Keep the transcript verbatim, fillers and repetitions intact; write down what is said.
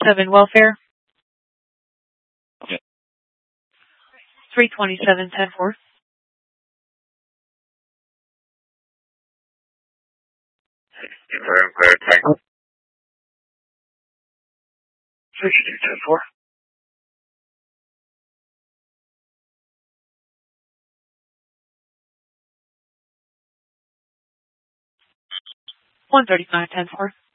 seven welfare. Okay. three twenty-seven ten four. Confirm, clear, tango. sixty-two ten four. one thirty-five ten four.